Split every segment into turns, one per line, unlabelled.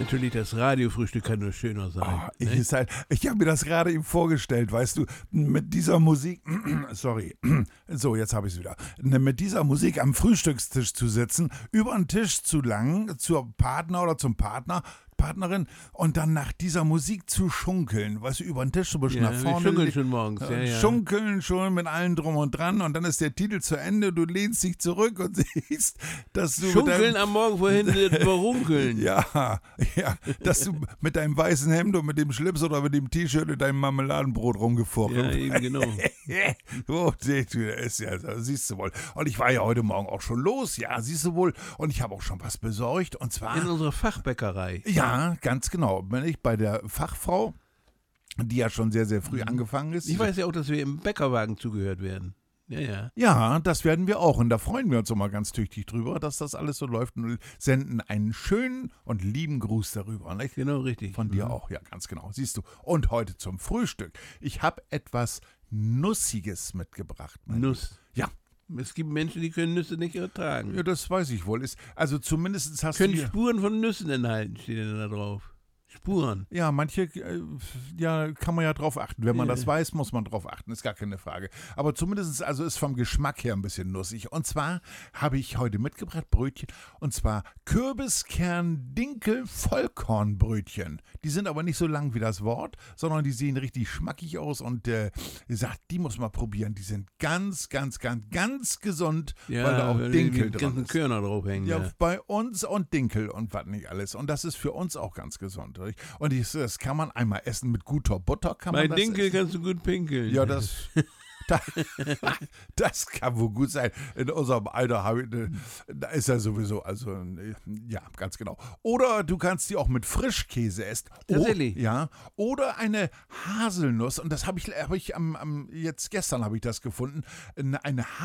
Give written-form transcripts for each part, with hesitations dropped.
natürlich, das Radiofrühstück kann nur schöner sein.
Ich habe mir das gerade eben vorgestellt, weißt du, mit dieser Musik, sorry, so, jetzt habe ich es wieder, mit dieser Musik am Frühstückstisch zu sitzen, über den Tisch zu langen, zur Partner oder zum Partnerin und dann nach dieser Musik zu schunkeln, weißt du, über den Tisch so ein bisschen nach vorne.
Schunkeln schon morgens,
Schunkeln schon mit allem drum und dran und dann ist der Titel zu Ende, du lehnst dich zurück und siehst, dass du
Schunkeln am Morgen vorhin überrunkeln.
Ja, dass du mit deinem weißen Hemd und mit dem Schlips oder mit dem T-Shirt und deinem Marmeladenbrot rumgefuchtelt.
Ja, eben genau.
Oh, ist ja, siehst du wohl. Und ich war ja heute Morgen auch schon los, ja, siehst du wohl. Und ich habe auch schon was besorgt und zwar
in unserer Fachbäckerei.
Ja, ganz genau. Bin ich bei der Fachfrau, die ja schon sehr, sehr früh angefangen ist.
Ich weiß ja auch, dass wir im Bäckerwagen zugehört werden. Ja.
Ja, das werden wir auch. Und da freuen wir uns immer ganz tüchtig drüber, dass das alles so läuft und senden einen schönen und lieben Gruß darüber. Nicht?
Genau, richtig.
Von dir auch, ja, ganz genau. Siehst du. Und heute zum Frühstück. Ich habe etwas Nussiges mitgebracht.
Nuss?
Ja.
Es gibt Menschen, die können Nüsse nicht ertragen.
Ja, das weiß ich wohl. Also zumindest hast
können
du...
Spuren von Nüssen enthalten, steht denn da drauf. Spuren.
Ja, manche, kann man ja drauf achten. Wenn man das weiß, muss man drauf achten, ist gar keine Frage. Aber zumindest, also ist vom Geschmack her ein bisschen nussig. Und zwar habe ich heute mitgebracht Brötchen, und zwar Kürbiskern-Dinkel-Vollkornbrötchen. Die sind aber nicht so lang wie das Wort, sondern die sehen richtig schmackig aus und sagt, die muss man probieren. Die sind ganz, ganz, ganz, ganz gesund, weil da auch Dinkel drin
ganzen
ist.
Körner drauf hängen.
Ja, bei uns und Dinkel und was nicht alles. Und das ist für uns auch ganz gesund. Und das kann man einmal essen mit guter Butter.
Bei Dinkel kannst du gut pinkeln.
Ja, das kann wohl gut sein. In unserem Alter da ist er sowieso, also ja, ganz genau. Oder du kannst die auch mit Frischkäse essen.
Tatsächlich?
Ja. Oder eine Haselnuss, und das habe ich jetzt gestern habe ich das gefunden, eine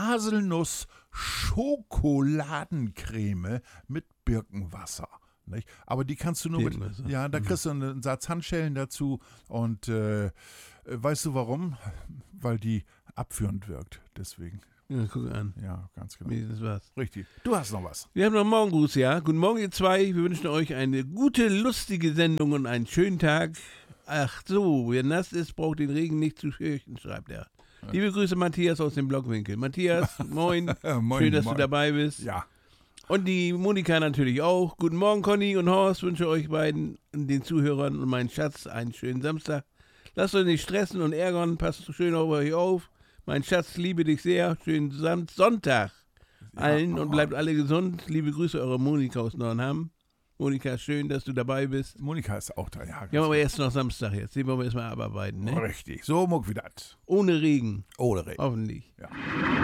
Haselnuss-Schokoladencreme mit Birkenwasser. Nicht? Aber die kannst du nur da kriegst du einen Satz Handschellen dazu und weißt du warum? Weil die abführend wirkt, deswegen.
Ja, guck an.
Ja, ganz genau.
Das war's.
Richtig. Du hast noch was.
Wir haben noch einen Morgengruß, ja. Guten Morgen, ihr zwei. Wir wünschen euch eine gute, lustige Sendung und einen schönen Tag. Ach so, wer nass ist, braucht den Regen nicht zu fürchten, schreibt er. Ja. Liebe Grüße, Matthias aus dem Blockwinkel. Matthias, moin.
Moin.
Schön, dass du dabei bist.
Ja.
Und die Monika natürlich auch. Guten Morgen, Conny und Horst. Wünsche euch beiden, den Zuhörern und meinen Schatz, einen schönen Samstag. Lasst euch nicht stressen und ärgern. Passt schön auf euch auf. Mein Schatz, liebe dich sehr. Schönen Sonntag allen und bleibt alle gesund. Liebe Grüße, eure Monika aus Neuenham. Monika, schön, dass du dabei bist.
Monika ist auch da, ja.
Ja, aber erst noch Samstag jetzt. Den wollen wir erstmal abarbeiten, ne?
Richtig. So muck wie das.
Ohne Regen.
Ohne Regen.
Hoffentlich.
Ja.